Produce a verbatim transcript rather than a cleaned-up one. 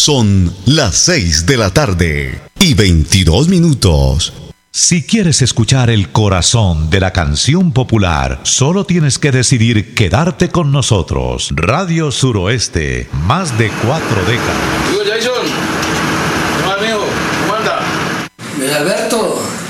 Son las seis de la tarde y veintidós minutos. Si quieres escuchar el corazón de la canción popular, solo tienes que decidir quedarte con nosotros. Radio Suroeste, más de cuatro décadas. Digo, Jason, no amigo, ¿cómo anda? Mira, Alberto.